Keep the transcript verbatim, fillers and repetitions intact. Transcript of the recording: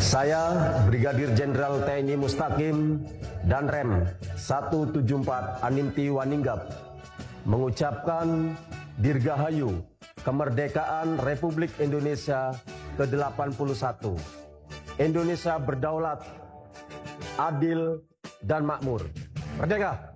Saya, Brigadir Jenderal T N I Mustaqim dan Rem seratus tujuh puluh empat Aninti Waninggap mengucapkan Dirgahayu Kemerdekaan Republik Indonesia ke delapan puluh satu. Indonesia berdaulat, adil, dan makmur. Merdeka!